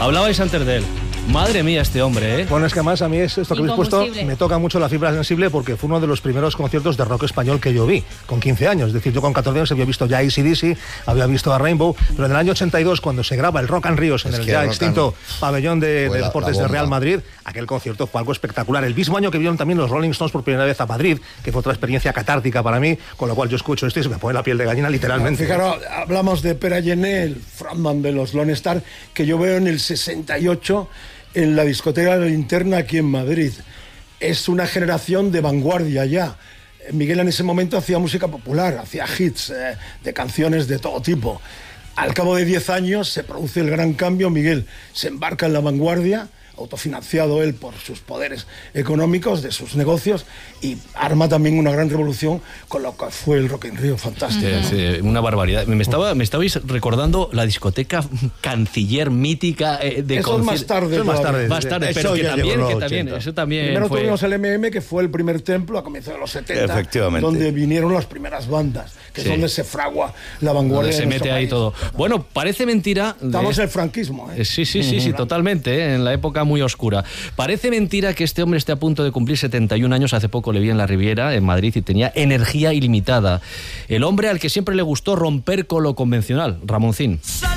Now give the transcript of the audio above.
Hablabais antes de él. Madre mía, este hombre, ¿eh? Bueno, es que además a mí esto que habéis puesto me toca mucho la fibra sensible porque fue uno de los primeros conciertos de rock español que yo vi, con 15 años. Es decir, yo con 14 años había visto ya AC/DC, había visto a Rainbow, pero en el año 82, cuando se graba el Rock and Ríos en el ya extinto pabellón de deportes de Real Madrid, aquel concierto fue algo espectacular. El mismo año que vieron también los Rolling Stones por primera vez a Madrid, que fue otra experiencia catártica para mí, con lo cual yo escucho esto y se me pone la piel de gallina literalmente. Fijaros, hablamos de Pere Gené, el frontman de los Lone Star, que yo veo en el 68 en la discoteca Linterna aquí en Madrid. Es una generación de vanguardia ya. Miguel en ese momento hacía música popular, hacía hits de canciones de todo tipo. Al cabo de 10 años se produce el gran cambio. Miguel se embarca en la vanguardia, autofinanciado él por sus poderes económicos de sus negocios, y arma también una gran revolución con lo que fue el Rock in Rio. Fantástico. Sí, una barbaridad. Me estabais recordando la discoteca Canciller mítica de eso es más tarde. Más tarde, pero que también, eso también primero fue... tuvimos el MM, que fue el primer templo a comienzos de los 70, efectivamente, donde vinieron las primeras bandas, que es donde se fragua la vanguardia. Se mete ahí todo. Bueno, parece mentira... Estamos en el franquismo. Sí, totalmente, en la época muy oscura. Parece mentira que este hombre esté a punto de cumplir 71 años. Hace poco le vi en la Riviera, en Madrid, y tenía energía ilimitada. El hombre al que siempre le gustó romper con lo convencional, Ramoncín.